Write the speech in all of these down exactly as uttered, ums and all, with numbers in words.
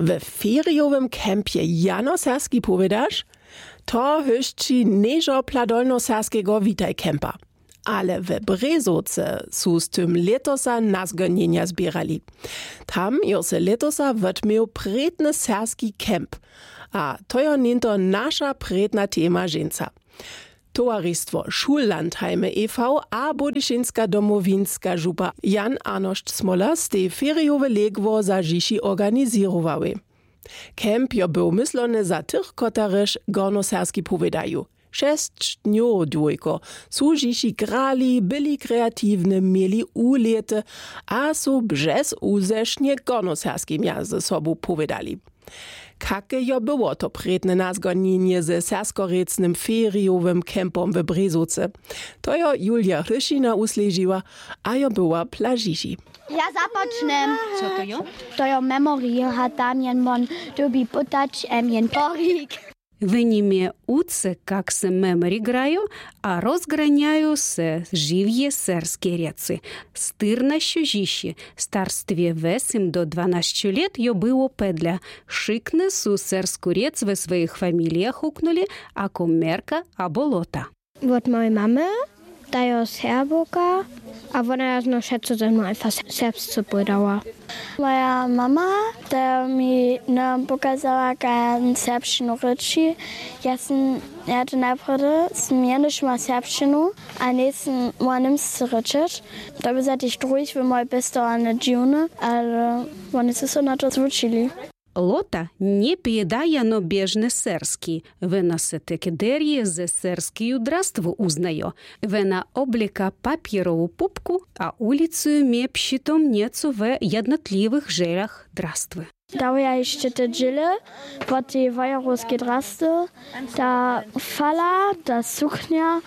W feriowym kempie Jano-Serski powiedasz? To hyszci neżo pladolno-serskiego witaj kempa. Ale w Brezoce su z tym letosa nazgonienia zbierali. Tam jo se letosa wytmiał predny serski kemp. A to jo ninto nasza predna tema żeńca. Towarzystwo Schullandheime e V a Budyszynska domowinska żupa Jan Arnošt Smoler z tej feriowe legwo za Žiši organizirowały. Kemp jo był myslony za tych kotaryż gornoserski powiedaju. Šest dniów dwójko su Žiši grali, byli kreatywni, mieli ulety, a su břez uzesznie gornoserski mja ze sobą powiedali. Kake jo było to predne nazgonienie ze serskorecnym feriowym kempom w Brezoce. To jo Julia Hryšina usležiła, a jo była plažiši. Ja započnem. Co to jo? To jo memory hat tam jen mon dobi putać em jen porik. В ними уце, как се мемори граю, а розграняю се живje серсkie рeci. Styrna Žiši, starstwie wesym do dwanastu lat jo było pedla. Szykne su sersku rec we swoich familiach huknuli, ako merka a bolota. Od mojej mamy, ta jo serboka, a ona jest no šetco ze mną einfach serbsce podała. Moja mama, ta mi nam pokazała kan serbszczynu ryczy. Ja sam, ja to najpierw zmienisz ma serbszczynu, a nächsten ma niemsce ryczyć. To by zat ich drugi, wie moi beste eine Dżune, ale oni się so na to zwrócili. Лота не поедая, но бежне серски. Вена се текедерje ze серскiju драству узнаю. Вена облика папieрову пупку, а улицу ме пщитом нецу в jednotliwych żelach drastwy. Da ja jeszcze te dżile, po tej wojorowskiej drasty, ta fala, ta suknia,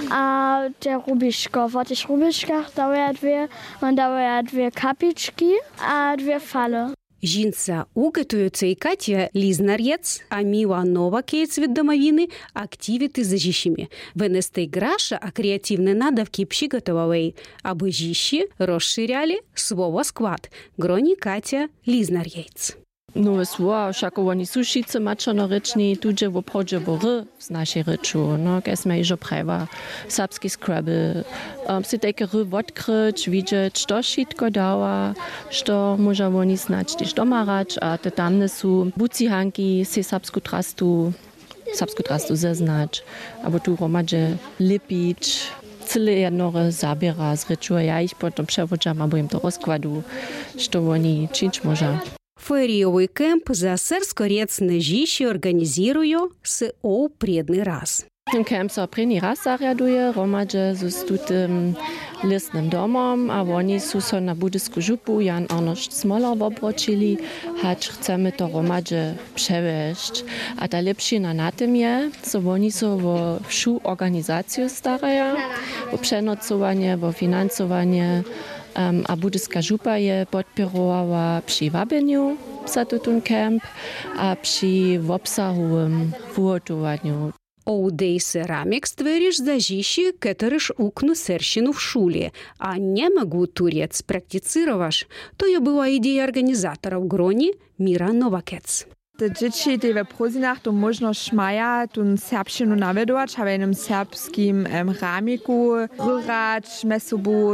a te rubiszko. Po tych rubiszkach da ja dwie, und da ja dwie kapiczki, a dwie fale. Жінця уготується і Катя Лізнарєц, а Міла Новакець від домовини активіти за Žišimi. Винести граша, а креативні надавки приготовили, аби Žiši розширяли свого склад. Гроні Катя Лізнарєц. No es war, šako oni su šice mačanorečni, tuđe v obhodže bory z našej reču, no, kaj sme ižo prajva serbski scrabble. Um, si teke ry odkryć, widzieć, što šitko dała, što moža oni znać, tiž domarać, a te tamne su bucihanki, si serbsku trastu, serbsku trastu zeznać, abo tu romadže lipić, cyle jednore zabiera z reču, a ja ich potom przewodzam, abo im to rozkładu, što oni činč moža. Феріовий кемп за серско-рецне Žiši organizują se o predny raz. Ten kemp so predny raz zariaduje, romadže z tutym listnym domom, a oni su so na Budysku župu Jan Arnošt Smoler obročili, hać chcemy to romadže převešť. A ta lepšina na tym je, so oni so vo všu organizaciju staraja, vo přenocovanie, vo financovanie, Um, a Budyska župa je podpěrovala při vabeniu za tutun kemp a při obsahovém vůhotovaniu. Оудей Серамік ствериш за Žiši, кетериш укну серщину в шулі, а не могу турец практицироваш. То je była idea organizatorów Groni Mira Novakec. Te dzieci, te we Prozinach, to możność maja tun serbszczynu nawiedować, a w jednym serbskim um, ramiku ryrać, mesobu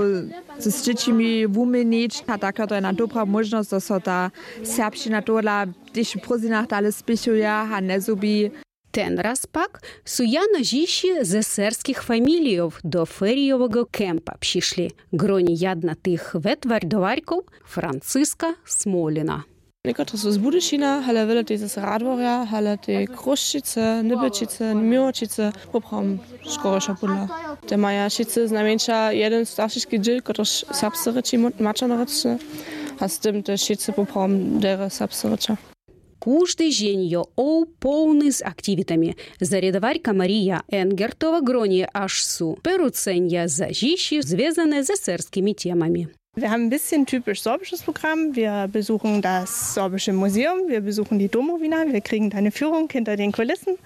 z dziećmi wumienić, a taka to jest dobra możność, że so ta serbszczyna tola gdzieś w Prozinach dalej spieszuje, a nie zubi. Ten raz pak суя на Žiši ze serskich familiów do feriowego kempa przyszli. Groni jedna tych wetwardowarików Franciska Smolina. Niektórzy są z Budyšina, ale wiele też z Radworja, ale te Kruszczyce, Nybyčice, Miłočice, poprom Škoroša Budla. Te mają šice znamieńcza jeden starszych dziel, który serbskie rzeczy maczanorycze, a z tym też šice poprom dere serbskie rzeczy. Кожний день йо оу повний з активітами. Зарядоварка Марія Енгертова Гроні аж су перуцення за Žiši, зв'язане з сербскими темами. Wir haben ein bisschen typisch sorbisches Programm. Wir besuchen das Sorbische Museum, wir besuchen die Domowina, wir kriegen eine Führung hinter den Kulissen.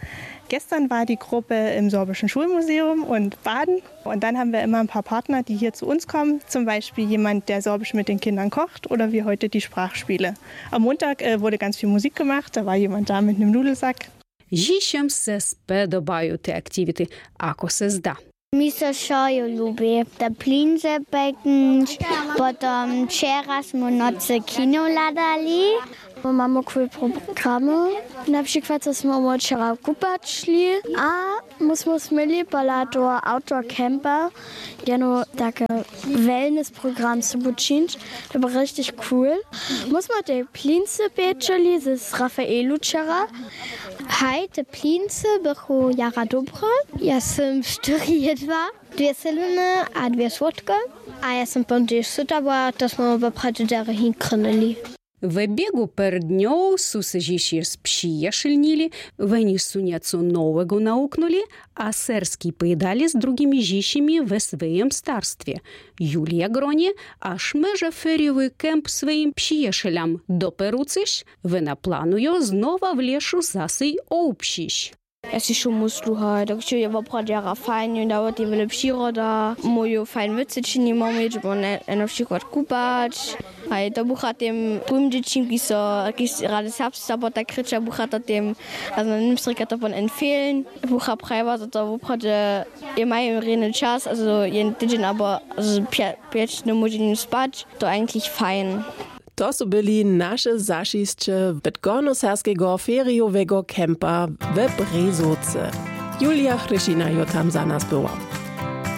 Gestern war die Gruppe im Sorbischen Schulmuseum und baden. Und dann haben wir immer ein paar Partner, die hier zu uns kommen. Zum Beispiel jemand, der Sorbisch mit den Kindern kocht oder wie heute die Sprachspiele. Am Montag äh, wurde ganz viel Musik gemacht. Da war jemand da mit einem Nudelsack. Жіщам се сподобають ті активіти, ако се зда. Mi se šoju lubi, da Plinsebecken, potom včera smo noce kino ladali. Mamy cool programy, na przykład smo včera kupat šli a my smo smeli palato outdoor camper, jeno takie wellness program zu bučinč, to było richtig cool. My smo te plince pečeli z Rafaelu včera. Hej, te plince bychu jara dobra. Ja sam štyri jedva, dwie seliny a dwie słodkie. A ja sam pądzisz syta, bo to smo wypraty dere hinkrynili. В бегу перед днёв сусе жіші спшиешельнили, вені суняцу нового наукнули, а серские поедали с другими жищами в своем старстве. Юлия Гроні, аж межа феріовий кемп своїм пшиешелям доперуциш, вона планує знова в лешу засий общищ. Es ist schon Musluha, da ich aber braucht ja fein und da wird die Welle Pschiro da, mojo fein Witzchen die Mami, und ein auf Schikot Kupat. Hey, da buchat dem Brümdchen gieße, gieße gerade selbst, aber der Kritscher buchat dem, also nimmst du davon empfehlen. Buchat Preis, da wo braucht ihr mai im Rennen Chas, also jeden Digin aber also Pietsch ne Mujin Spatch, da eigentlich fein. To su byli naše zašišće Bydgoszcz-Serskiego feriowego kempa w Brezoce. Julia Hryšina jo tam za nas była.